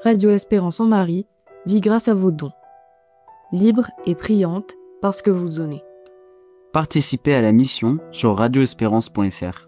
Radio Espérance en Marie vit grâce à vos dons. Libre et priante parce que vous donnez. Participez à la mission sur radioespérance.fr.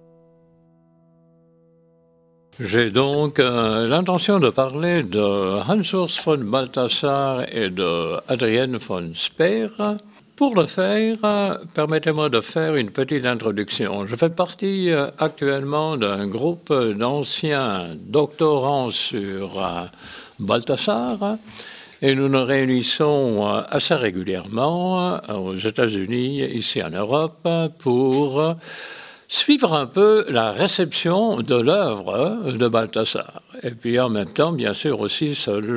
J'ai donc l'intention de parler de Hans-Urs von Balthasar et de Adrienne von Speer. Pour le faire, permettez-moi de faire une petite introduction. Je fais partie actuellement d'un groupe d'anciens doctorants sur Balthasar et nous nous réunissons assez régulièrement aux États-Unis, ici en Europe, pour suivre un peu la réception de l'œuvre de Balthasar. Et puis en même temps, bien sûr, aussi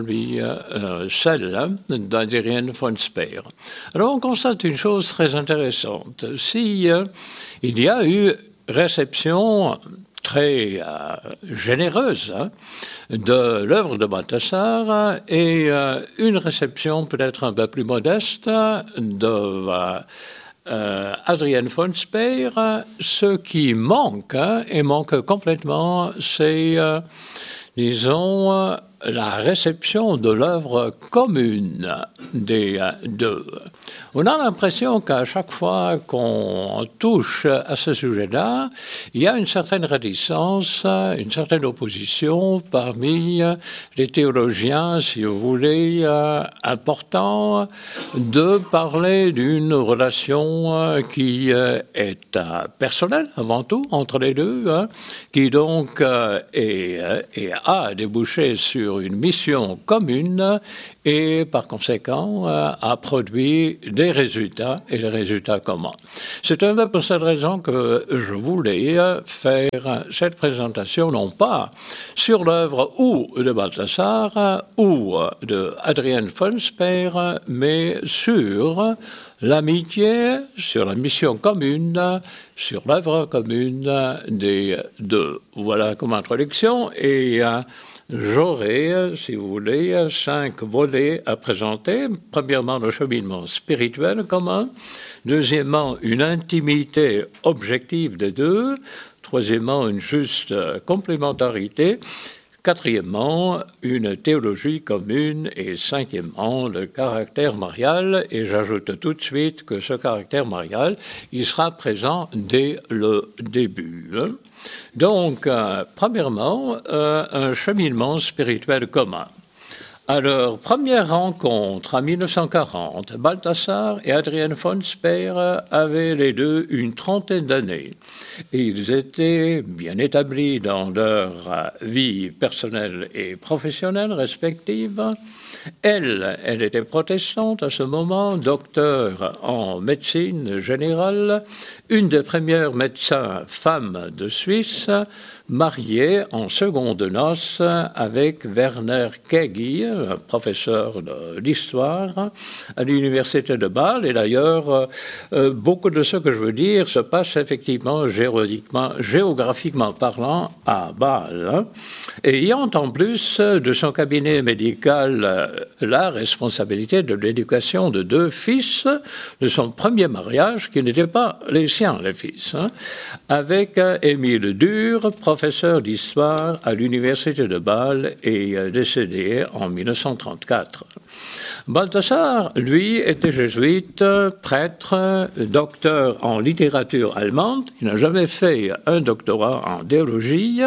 celle d'Adrienne von Speer. Alors on constate une chose très intéressante. Si il y a eu réception très généreuse de l'œuvre de Balthasar et une réception peut-être un peu plus modeste de Adrienne von Speer, ce qui manque, et manque complètement, c'est, disons, la réception de l'œuvre commune des deux. On a l'impression qu'à chaque fois qu'on touche à ce sujet-là, il y a une certaine réticence, une certaine opposition parmi les théologiens, si vous voulez, importants, de parler d'une relation qui est personnelle avant tout entre les deux, qui donc a débouché sur une mission commune et par conséquent a produit des résultats et des résultats communs. C'est un peu pour cette raison que je voulais faire cette présentation, non pas sur l'œuvre ou de Balthasar ou de Adrienne von Speer, mais sur l'amitié, sur la mission commune, sur l'œuvre commune des deux. Voilà comme introduction et j'aurai, si vous voulez, 5 volets à présenter. Premièrement, le cheminement spirituel commun. Deuxièmement, une intimité objective des deux. Troisièmement, une juste complémentarité. Quatrièmement, une théologie commune. Et cinquièmement, le caractère marial. Et j'ajoute tout de suite que ce caractère marial, il sera présent dès le début. Donc, premièrement, un cheminement spirituel commun. Alors, première rencontre en 1940, Balthasar et Adrienne von Speer avaient les deux une trentaine d'années. Et ils étaient bien établis dans leur vie personnelle et professionnelle respective. Elle était protestante à ce moment, docteur en médecine générale, une des premières médecins femmes de Suisse, mariée en seconde noces avec Werner Kegi, un professeur d'histoire à l'université de Bâle. Et d'ailleurs, beaucoup de ce que je veux dire se passe effectivement géographiquement parlant à Bâle. Et ayant en plus de son cabinet médical la responsabilité de l'éducation de 2 fils de son premier mariage, qui n'étaient pas les siens, les fils, avec Émile Dur, professeur d'histoire à l'université de Bâle et décédé en 1934. Balthasar, lui, était jésuite, prêtre, docteur en littérature allemande. Il n'a jamais fait un doctorat en théologie,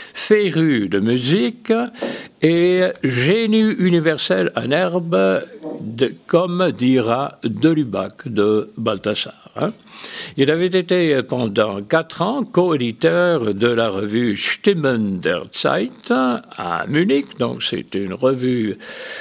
féru de musique et génie universel en herbe, comme dira Delubac de Balthasar. Il avait été pendant 4 ans co-éditeur de la revue Stimmen der Zeit à Munich, donc c'est une revue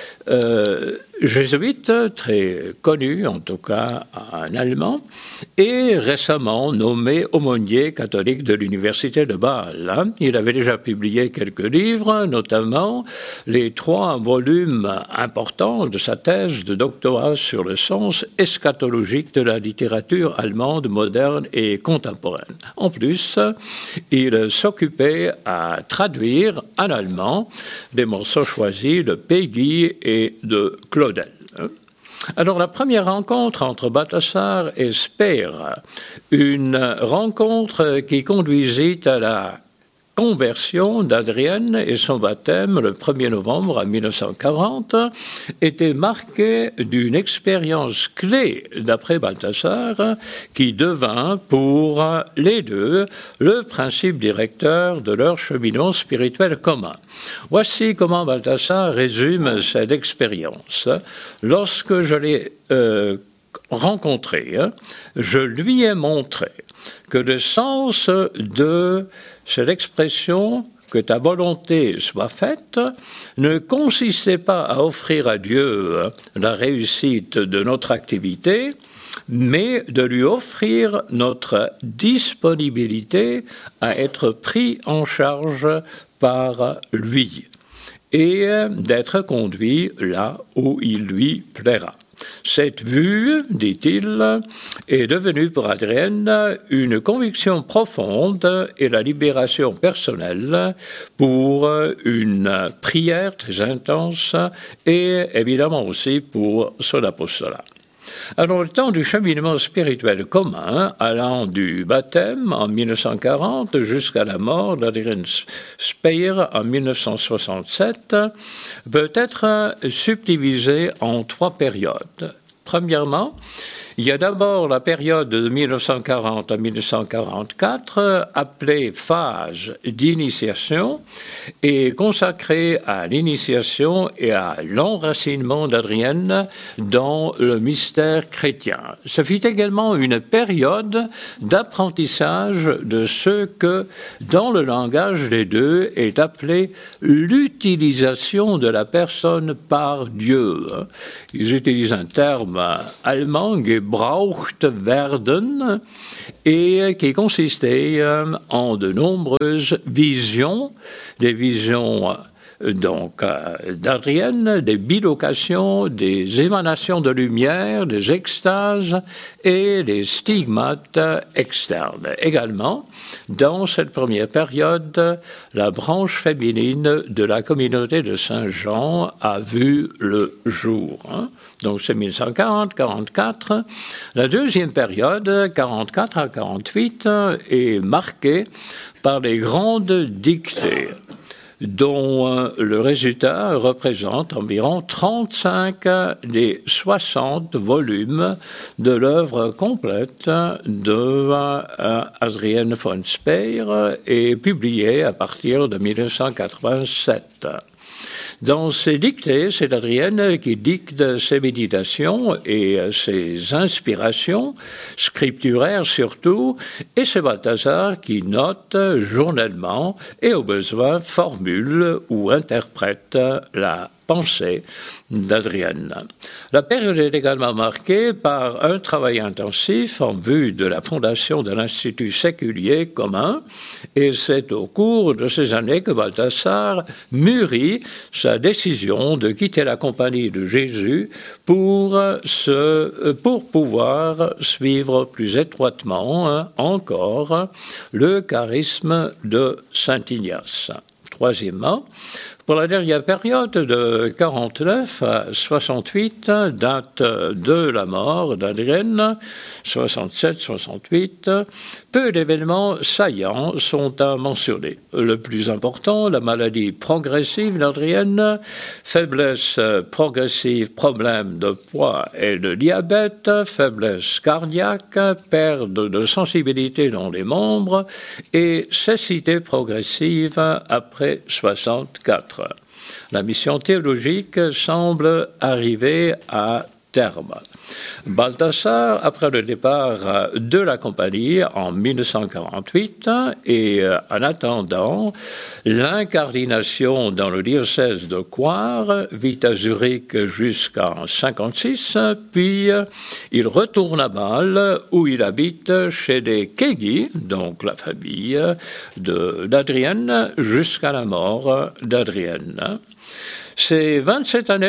jésuite, très connu, en tout cas en allemand, et récemment nommé aumônier catholique de l'université de Bâle. Il avait déjà publié quelques livres, notamment les 3 volumes importants de sa thèse de doctorat sur le sens eschatologique de la littérature allemande moderne et contemporaine. En plus, il s'occupait à traduire en allemand des morceaux choisis de Peggy et de Claudel. Alors, la première rencontre entre Balthasar et Speer, une rencontre qui conduisit à la conversion d'Adrienne et son baptême le 1er novembre 1940 était marqué d'une expérience clé, d'après Balthasar, qui devint pour les deux le principe directeur de leur cheminement spirituel commun. Voici comment Balthasar résume cette expérience. Lorsque je l'ai rencontré, je lui ai montré que le sens de cette expression « que ta volonté soit faite » ne consistait pas à offrir à Dieu la réussite de notre activité, mais de lui offrir notre disponibilité à être pris en charge par lui et d'être conduit là où il lui plaira. Cette vue, dit-il, est devenue pour Adrienne une conviction profonde et la libération personnelle pour une prière très intense et évidemment aussi pour son apostolat. Alors, le temps du cheminement spirituel commun, allant du baptême en 1940 jusqu'à la mort d'Adrienne Speyer en 1967, peut être subdivisé en 3 périodes. Premièrement, il y a d'abord la période de 1940 à 1944, appelée phase d'initiation, et consacrée à l'initiation et à l'enracinement d'Adrienne dans le mystère chrétien. Ce fut également une période d'apprentissage de ce que, dans le langage des deux, est appelé l'utilisation de la personne par Dieu. Ils utilisent un terme allemand, gebraucht werden, et qui consistait en de nombreuses visions, des visions donc d'Adrienne, des bilocations, des émanations de lumière, des extases et des stigmates externes. Également, dans cette première période, la branche féminine de la communauté de Saint-Jean a vu le jour. Donc c'est 1940-44. La deuxième période, 44 à 48, est marquée par les grandes dictées, dont le résultat représente environ 35 des 60 volumes de l'œuvre complète de Adrienne von Speyer et publiée à partir de 1987. Dans ses dictées, c'est Adrienne qui dicte ses méditations et ses inspirations, scripturaires surtout, et c'est Balthasar qui note journellement et au besoin formule ou interprète la pensée d'Adrienne. La période est également marquée par un travail intensif en vue de la fondation de l'Institut séculier commun, et c'est au cours de ces années que Balthasar mûrit sa décision de quitter la Compagnie de Jésus pour pouvoir suivre plus étroitement encore le charisme de Saint Ignace. Troisièmement, pour la dernière période de 49 à 68, date de la mort d'Adrienne, 67-68, peu d'événements saillants sont à mentionner. Le plus important, la maladie progressive d'Adrienne, faiblesse progressive, problème de poids et de diabète, faiblesse cardiaque, perte de sensibilité dans les membres et cécité progressive après 64. La mission théologique semble arriver à terme. Balthasar, après le départ de la compagnie en 1948 et en attendant l'incardination dans le diocèse de Coire, vit à Zurich jusqu'en 1956, puis il retourne à Bâle où il habite chez les Kegi, donc la famille d'Adrienne, jusqu'à la mort d'Adrienne. Ces 27 années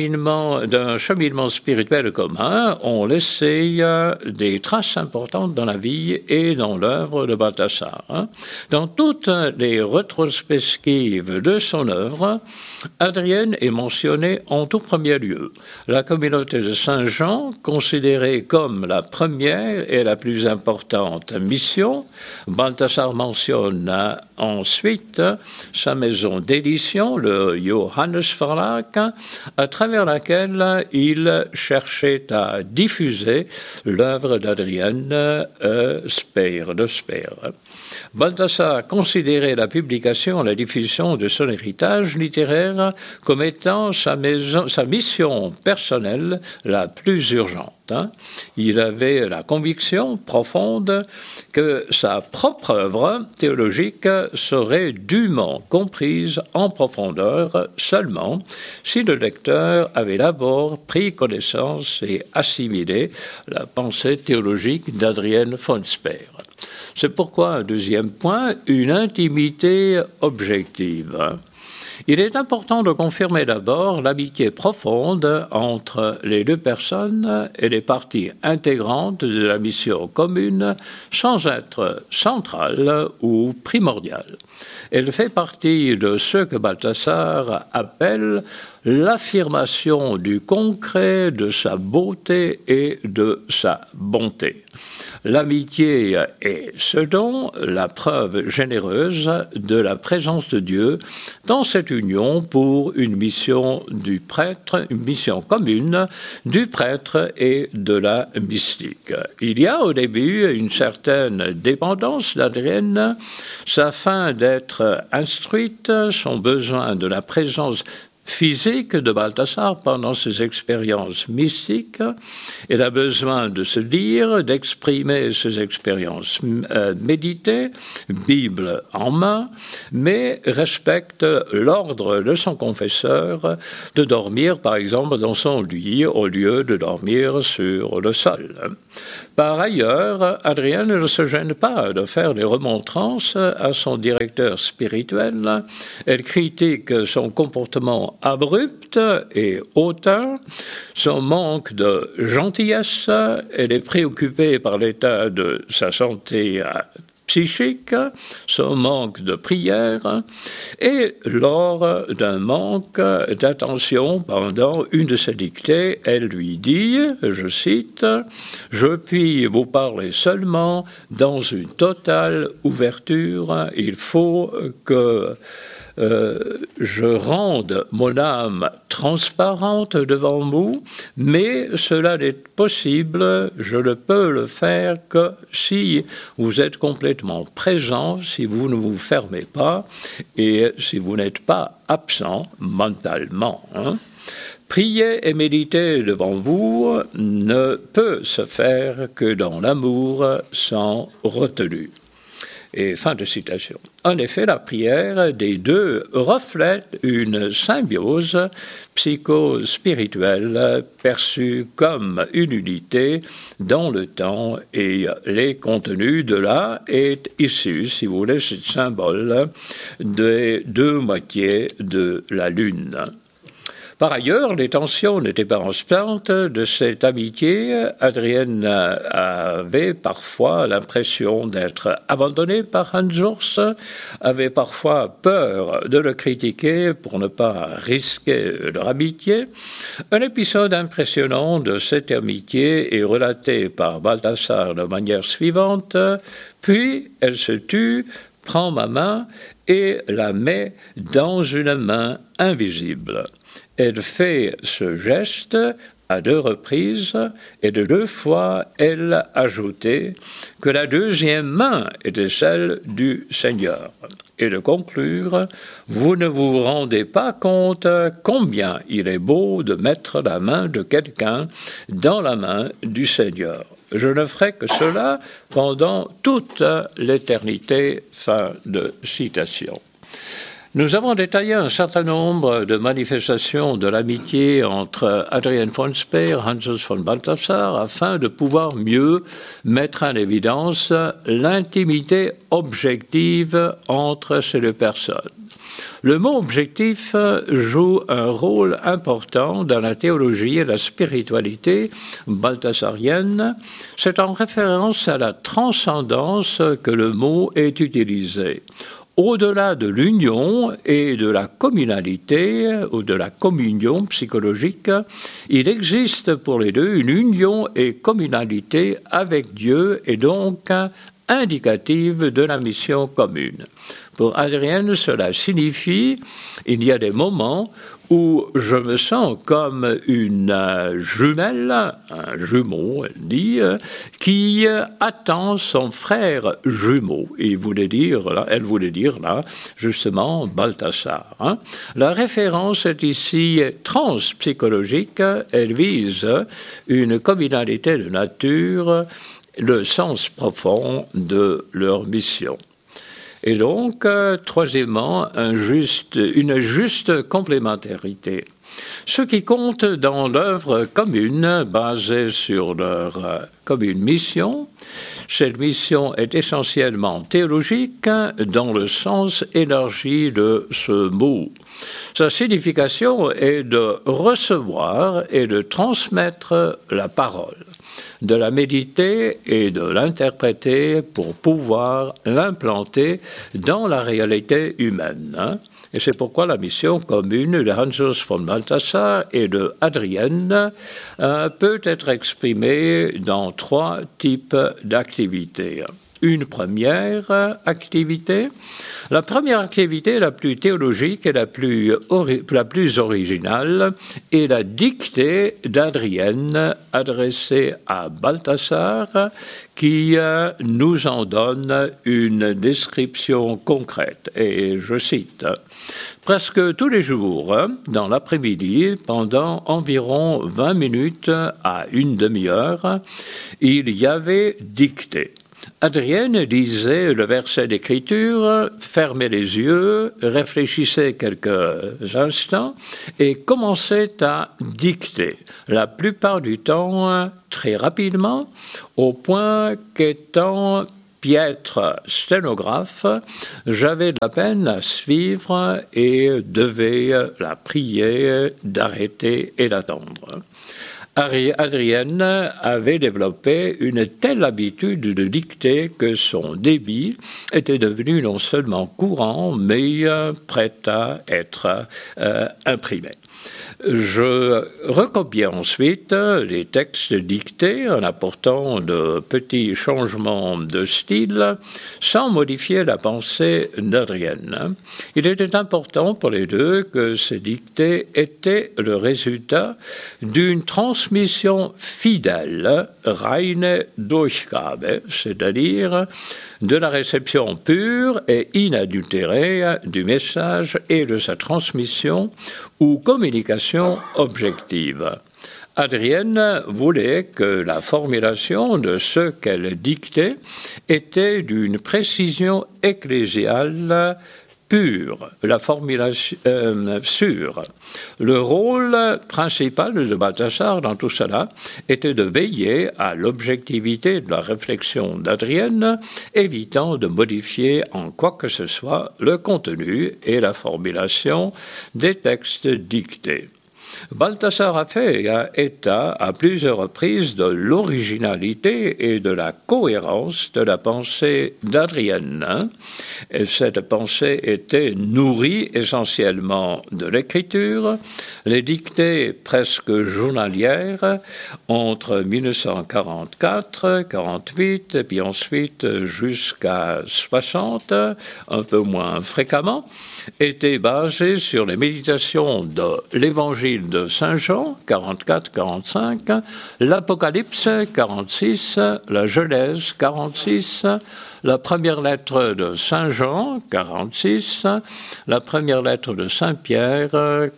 d'un cheminement spirituel commun ont laissé des traces importantes dans la vie et dans l'œuvre de Balthasar. Dans toutes les rétrospectives de son œuvre, Adrienne est mentionnée en tout premier lieu. La communauté de Saint-Jean, considérée comme la première et la plus importante mission, Balthasar mentionne ensuite sa maison d'édition, le Johannes Verlag, à travers laquelle il cherchait à diffuser l'œuvre d'Adrienne Speer, de Speer. Balthasar considérait la publication et la diffusion de son héritage littéraire comme étant sa mission personnelle la plus urgente. Il avait la conviction profonde que sa propre œuvre théologique serait dûment comprise en profondeur seulement si le lecteur avait d'abord pris connaissance et assimilé la pensée théologique d'Adrienne von Speer. C'est pourquoi, un deuxième point, une intimité objective. Il est important de confirmer d'abord l'amitié profonde entre les deux personnes et les parties intégrantes de la mission commune sans être centrale ou primordiale. Elle fait partie de ce que Balthasar appelle l'affirmation du concret de sa beauté et de sa bonté. L'amitié est ce dont la preuve généreuse de la présence de Dieu dans cette union pour une mission du prêtre, une mission commune du prêtre et de la mystique. Il y a au début une certaine dépendance d'Adrienne, sa faim d'être instruite, son besoin de la présence physique de Balthasar pendant ses expériences mystiques. Elle a besoin de se dire, d'exprimer ses expériences méditées, Bible en main, mais respecte l'ordre de son confesseur de dormir, par exemple, dans son lit au lieu de dormir sur le sol. Par ailleurs, Adrienne ne se gêne pas de faire des remontrances à son directeur spirituel. Elle critique son comportement abrupt et hautain, son manque de gentillesse. Elle est préoccupée par l'état de sa santé psychique, son manque de prière, et lors d'un manque d'attention pendant une de ses dictées, elle lui dit, je cite, « Je puis vous parler seulement dans une totale ouverture, il faut que je rende mon âme transparente devant vous, mais cela n'est possible, je ne peux le faire que si vous êtes complètement présent, si vous ne vous fermez pas et si vous n'êtes pas absent mentalement. Prier et méditer devant vous ne peut se faire que dans l'amour sans retenue. » Et fin de citation. En effet, la prière des deux reflète une symbiose psycho-spirituelle perçue comme une unité dans le temps et les contenus de là est issu, si vous voulez, ce symbole des deux moitiés de la Lune. Par ailleurs, les tensions n'étaient pas constantes de cette amitié. Adrienne avait parfois l'impression d'être abandonnée par Hans Urs, avait parfois peur de le critiquer pour ne pas risquer leur amitié. Un épisode impressionnant de cette amitié est relaté par Balthasar de manière suivante. Puis elle se tut, prend ma main et la met dans une main invisible. Elle fait ce geste à 2 reprises et de 2 fois, elle ajoutait que la deuxième main était celle du Seigneur. Et de conclure, vous ne vous rendez pas compte combien il est beau de mettre la main de quelqu'un dans la main du Seigneur. Je ne ferai que cela pendant toute l'éternité. Fin de citation. Nous avons détaillé un certain nombre de manifestations de l'amitié entre Adrienne von Speer et Hans von Balthasar afin de pouvoir mieux mettre en évidence l'intimité objective entre ces deux personnes. Le mot objectif joue un rôle important dans la théologie et la spiritualité balthasarienne. C'est en référence à la transcendance que le mot est utilisé. Au-delà de l'union et de la communalité ou de la communion psychologique, il existe pour les deux une union et communalité avec Dieu et donc indicative de la mission commune. Pour Adrienne, cela signifie il y a des moments où je me sens comme une jumelle, un jumeau, elle dit, qui attend son frère jumeau. Elle voulait dire là, justement, Balthasar. La référence est ici transpsychologique. Elle vise une communalité de nature, le sens profond de leur mission. Et donc, troisièmement, une juste complémentarité. Ce qui compte dans l'œuvre commune, basée sur leur commune mission, cette mission est essentiellement théologique dans le sens élargi de ce mot. Sa signification est de recevoir et de transmettre la parole, de la méditer et de l'interpréter pour pouvoir l'implanter dans la réalité humaine. Et c'est pourquoi la mission commune de Hans von Balthasar et de Adrienne peut être exprimée dans 3 types d'activités. Une première activité. La première activité, la plus théologique et la plus originale, est la dictée d'Adrienne adressée à Balthasar, qui nous en donne une description concrète. Et je cite, « Presque tous les jours, dans l'après-midi, pendant environ 20 minutes à une demi-heure, il y avait dictée. Adrienne lisait le verset d'écriture, fermait les yeux, réfléchissait quelques instants et commençait à dicter, la plupart du temps très rapidement, au point qu'étant piètre sténographe, j'avais de la peine à suivre et devais la prier d'arrêter et d'attendre. Adrienne avait développé une telle habitude de dicter que son débit était devenu non seulement courant, mais prêt à être imprimé. Je recopiais ensuite les textes dictés en apportant de petits changements de style sans modifier la pensée d'Adrienne. Il était important pour les deux que ces dictées étaient le résultat d'une transmission fidèle, reine Durchgabe, c'est-à-dire de la réception pure et inadultérée du message et de sa transmission ou communication objective. Adrienne voulait que la formulation de ce qu'elle dictait était d'une précision ecclésiale pure, la formulation sûre. Le rôle principal de Balthasar dans tout cela était de veiller à l'objectivité de la réflexion d'Adrienne, évitant de modifier en quoi que ce soit le contenu et la formulation des textes dictés. Balthasar a fait état à plusieurs reprises de l'originalité et de la cohérence de la pensée d'Adrienne. Et cette pensée était nourrie essentiellement de l'écriture, les dictées presque journalières entre 1944, 48 et puis ensuite jusqu'à 60, un peu moins fréquemment, étaient basées sur les méditations de l'Évangile de Saint Jean, 44-45, l'Apocalypse, 46, la Genèse, 46, la première lettre de Saint Jean, 46, la première lettre de Saint Pierre,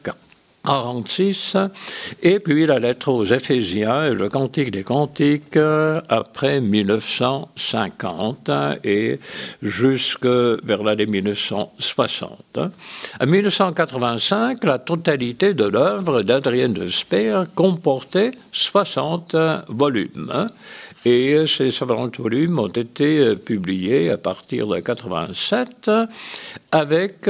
46, et puis la lettre aux Éphésiens et le Cantique des Cantiques après 1950 et jusque vers l'année 1960. En 1985, la totalité de l'œuvre d'Adrienne de Speer comportait 60 volumes. Et ces 50 volumes ont été publiés à partir de 87 avec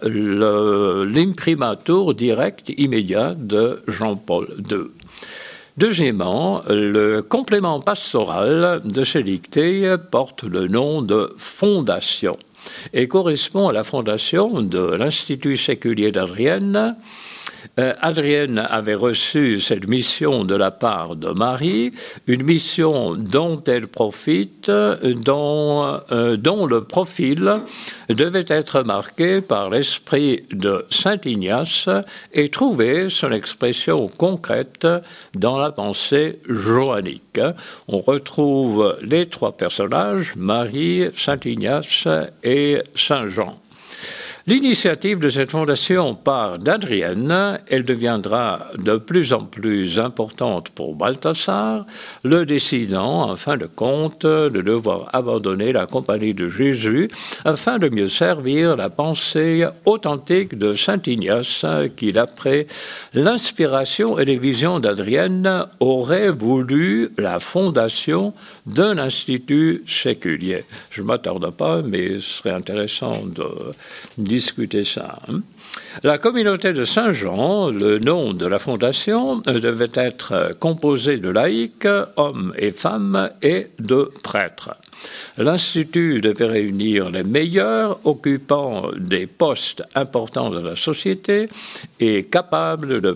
l'imprimatur direct immédiat de Jean-Paul II. Deuxièmement, le complément pastoral de ces dictées porte le nom de Fondation et correspond à la fondation de l'Institut séculier d'Adrienne. Adrienne avait reçu cette mission de la part de Marie, une mission dont elle profite, dont le profil devait être marqué par l'esprit de saint Ignace et trouver son expression concrète dans la pensée joannique. On retrouve les trois personnages, Marie, saint Ignace et saint Jean. L'initiative de cette fondation part d'Adrienne. Elle deviendra de plus en plus importante pour Balthasar, le décidant, en fin de compte, de devoir abandonner la compagnie de Jésus afin de mieux servir la pensée authentique de saint Ignace qui, d'après l'inspiration et les visions d'Adrienne, aurait voulu la fondation d'un institut séculier. Je ne m'attarde pas, mais ce serait intéressant de discuter ça. La communauté de Saint-Jean, le nom de la fondation, devait être composée de laïcs, hommes et femmes, et de prêtres. L'Institut devait réunir les meilleurs occupant des postes importants de la société et capables de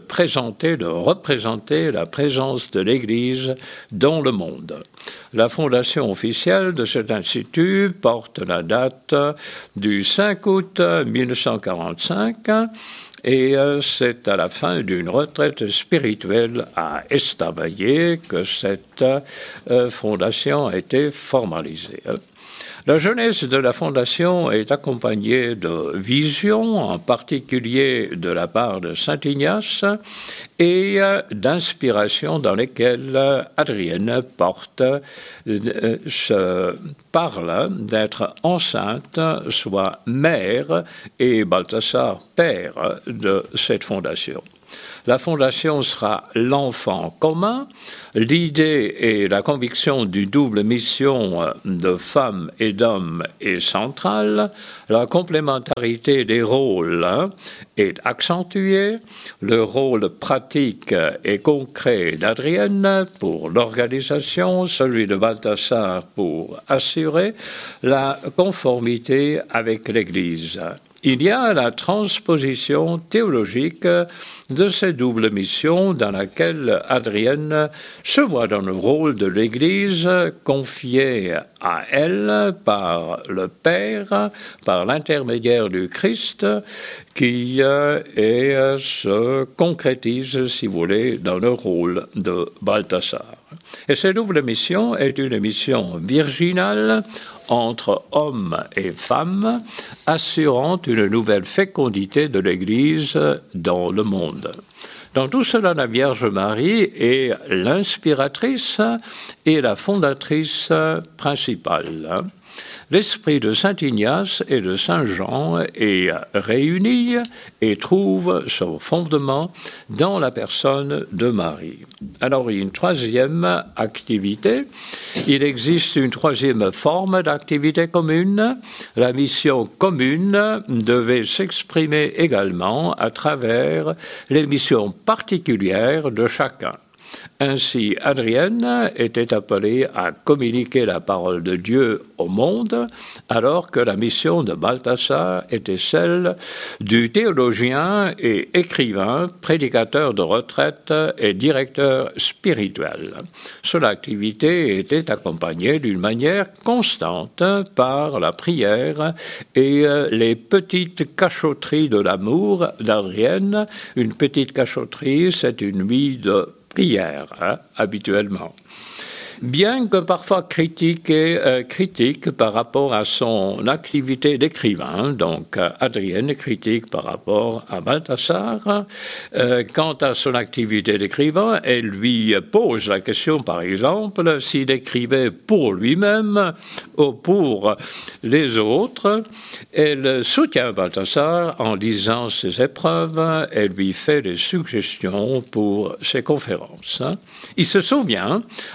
représenter la présence de l'Église dans le monde. La fondation officielle de cet institut porte la date du 5 août 1945 et c'est à la fin d'une retraite spirituelle à Estavayer que cette fondation a été formalisée. La jeunesse de la Fondation est accompagnée de visions, en particulier de la part de saint Ignace, et d'inspirations dans lesquelles Adrienne parle d'être enceinte, soit mère, et Balthasar père de cette fondation. La fondation sera l'enfant commun. L'idée et la conviction d'une double mission de femmes et d'hommes est centrale. La complémentarité des rôles est accentuée. Le rôle pratique et concret d'Adrienne pour l'organisation, celui de Balthasar pour assurer la conformité avec l'Église. Il y a la transposition théologique de cette double mission dans laquelle Adrienne se voit dans le rôle de l'Église confié à elle par le Père, par l'intermédiaire du Christ, qui se concrétise, si vous voulez, dans le rôle de Balthasar. Et cette double mission est une mission virginale entre hommes et femmes, assurant une nouvelle fécondité de l'Église dans le monde. Dans tout cela, la Vierge Marie est l'inspiratrice et la fondatrice principale. L'esprit de saint Ignace et de saint Jean est réuni et trouve son fondement dans la personne de Marie. Alors, il y a une troisième activité. Il existe une troisième forme d'activité commune. La mission commune devait s'exprimer également à travers les missions particulières de chacun. Ainsi, Adrienne était appelée à communiquer la parole de Dieu au monde, alors que la mission de Balthasar était celle du théologien et écrivain, prédicateur de retraite et directeur spirituel. Son activité était accompagnée d'une manière constante par la prière et les petites cachotteries de l'amour d'Adrienne. Une petite cachotterie, c'est une nuit de prière, habituellement. Bien que parfois critique par rapport à son activité d'écrivain, donc Adrienne critique par rapport à Balthasar. Quant à son activité d'écrivain, elle lui pose la question, par exemple, s'il écrivait pour lui-même ou pour les autres. Elle soutient Balthasar en lisant ses épreuves, elle lui fait des suggestions pour ses conférences. Il se souvient, en 19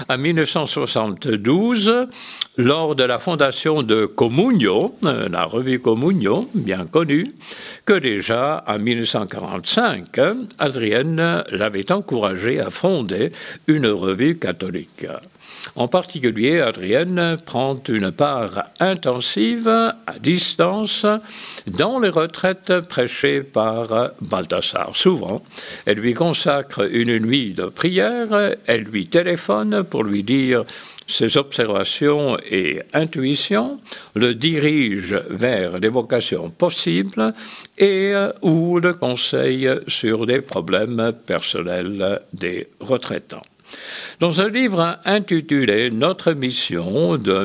1972, lors de la fondation de Comugno, la revue Comugno, bien connue, que déjà en 1945, Adrienne l'avait encouragé à fonder une revue catholique. En particulier, Adrienne prend une part intensive, à distance, dans les retraites prêchées par Balthasar. Souvent, elle lui consacre une nuit de prière, elle lui téléphone pour lui dire ses observations et intuitions, le dirige vers des vocations possibles et ou le conseille sur des problèmes personnels des retraitants. Dans un livre intitulé « Notre mission » de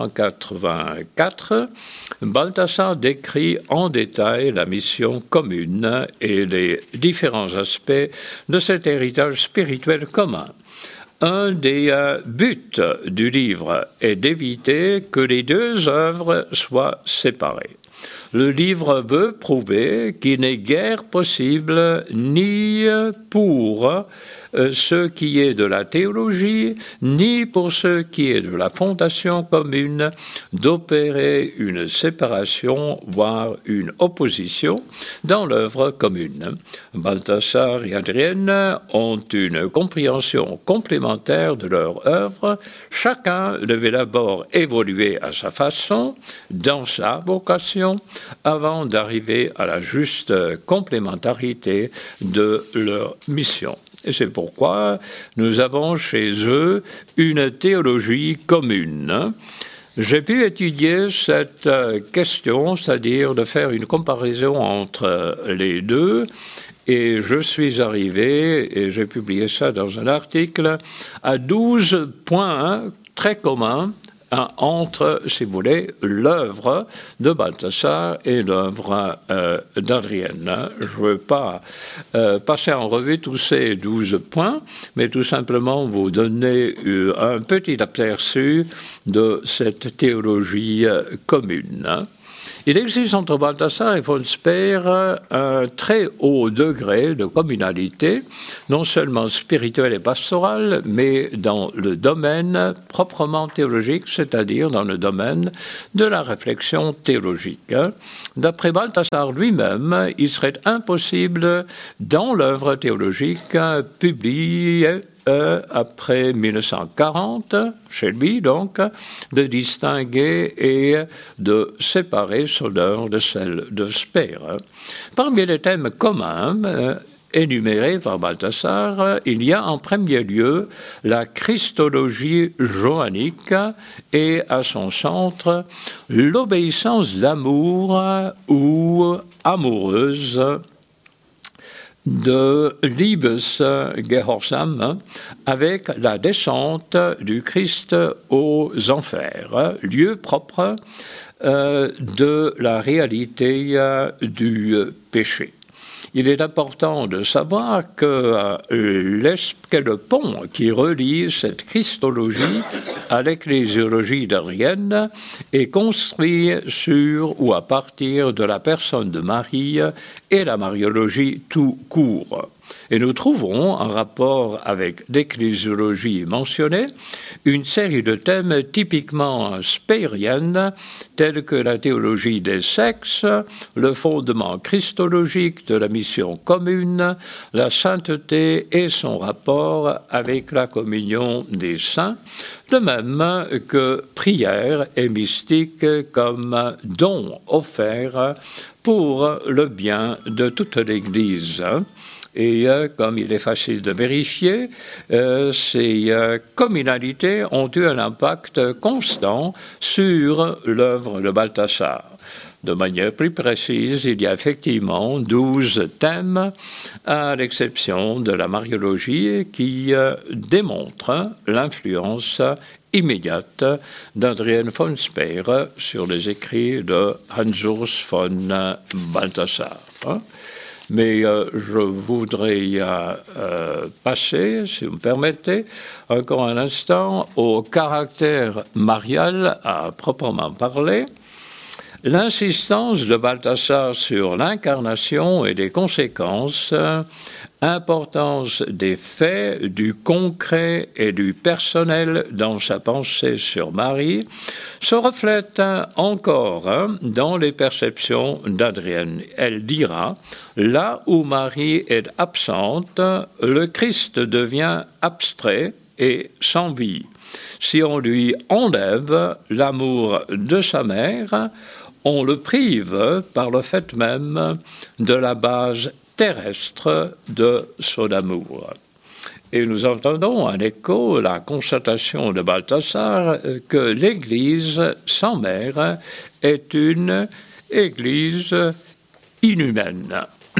1984, Balthasar décrit en détail la mission commune et les différents aspects de cet héritage spirituel commun. Un des buts du livre est d'éviter que les deux œuvres soient séparées. Le livre veut prouver qu'il n'est guère possible ni pour ce qui est de la théologie, ni pour ce qui est de la fondation commune, d'opérer une séparation, voire une opposition dans l'œuvre commune. Balthasar et Adrienne ont une compréhension complémentaire de leur œuvre. Chacun devait d'abord évoluer à sa façon, dans sa vocation, avant d'arriver à la juste complémentarité de leur mission. Et c'est pourquoi nous avons chez eux une théologie commune. J'ai pu étudier cette question, c'est-à-dire de faire une comparaison entre les deux, et je suis arrivé, et j'ai publié ça dans un article, à 12 points très communs entre, si vous voulez, l'œuvre de Balthasar et l'œuvre d'Adrienne. Je ne veux pas passer en revue tous ces 12 points, mais tout simplement vous donner un petit aperçu de cette théologie commune. Il existe entre Balthasar et von Speer un très haut degré de communalité, non seulement spirituel et pastoral, mais dans le domaine proprement théologique, c'est-à-dire dans le domaine de la réflexion théologique. D'après Balthasar lui-même, il serait impossible, dans l'œuvre théologique publiée après 1940, chez lui donc, de distinguer et de séparer son œuvre de celle de Speer. Parmi les thèmes communs énumérés par Balthasar, il y a en premier lieu la christologie johannique et à son centre l'obéissance d'amour ou amoureuse de Liebesgehorsam avec la descente du Christ aux enfers, lieu propre de la réalité du péché. Il est important de savoir que le pont qui relie cette christologie à l'ecclésiologie d'Adrienne est construit sur ou à partir de la personne de Marie et la mariologie tout court. Et nous trouvons, en rapport avec l'ecclésiologie mentionnée, une série de thèmes typiquement spéeriennes, tels que la théologie des sexes, le fondement christologique de la mission commune, la sainteté et son rapport avec la communion des saints, de même que prière et mystique comme don offert pour le bien de toute l'Église. Et comme il est facile de vérifier, ces communalités ont eu un impact constant sur l'œuvre de Balthasar. De manière plus précise, il y a effectivement 12 thèmes, à l'exception de la mariologie, qui démontrent l'influence immédiate d'Adrienne von Speer sur les écrits de Hans-Urs von Balthasar. Mais je voudrais passer, si vous me permettez, encore un instant au caractère marial à proprement parler. L'insistance de Balthasar sur l'incarnation et des conséquences, importance des faits, du concret et du personnel dans sa pensée sur Marie, se reflète encore dans les perceptions d'Adrienne. Elle dira « Là où Marie est absente, le Christ devient abstrait et sans vie. Si on lui enlève l'amour de sa mère, on le prive par le fait même de la base terrestre de son amour. » Et nous entendons en écho la constatation de Balthasar que l'Église sans mère est une Église inhumaine.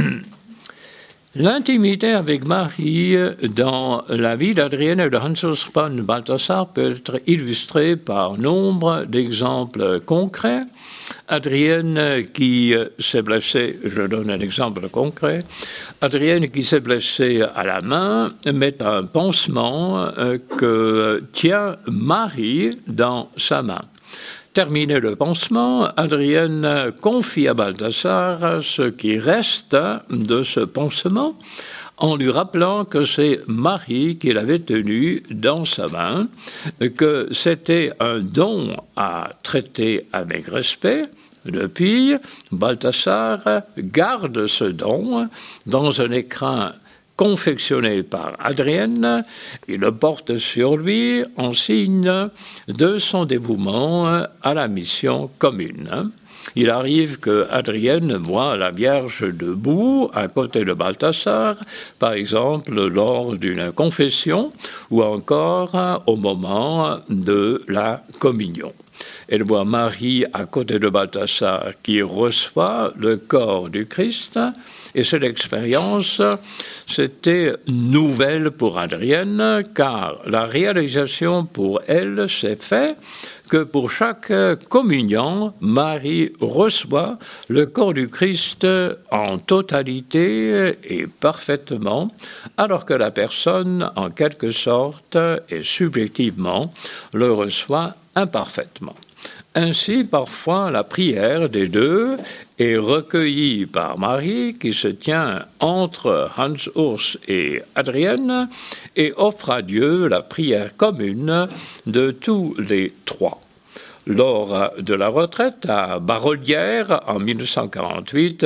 L'intimité avec Marie dans la vie d'Adrienne et de Hans Urs Balthasar peut être illustrée par nombre d'exemples concrets. Adrienne qui s'est blessée, je donne un exemple concret, Adrienne qui s'est blessée à la main met un pansement que tient Marie dans sa main. Terminé le pansement, Adrienne confie à Balthasar ce qui reste de ce pansement en lui rappelant que c'est Marie qui l'avait tenu dans sa main, que c'était un don à traiter avec respect. Depuis, Balthasar garde ce don dans un écrin confectionné par Adrienne, il le porte sur lui en signe de son dévouement à la mission commune. Il arrive que Adrienne voit la Vierge debout à côté de Balthasar, par exemple lors d'une confession ou encore au moment de la communion. Elle voit Marie à côté de Balthasar qui reçoit le corps du Christ. Et cette expérience, c'était nouvelle pour Adrienne, car la réalisation pour elle s'est faite que pour chaque communion, Marie reçoit le corps du Christ en totalité et parfaitement, alors que la personne, en quelque sorte et subjectivement, le reçoit imparfaitement. Ainsi, parfois, la prière des deux est recueillie par Marie, qui se tient entre Hans Urs et Adrienne, et offre à Dieu la prière commune de tous les trois. Lors de la retraite à Barollière en 1948,